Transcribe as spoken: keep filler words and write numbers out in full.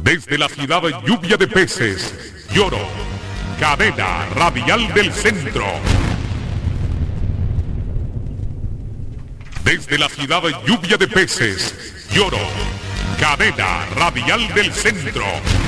Desde la ciudad Lluvia de Peces, Lloro, cadena radial del centro. Desde la ciudad Lluvia de Peces, Lloro, cadena radial del centro.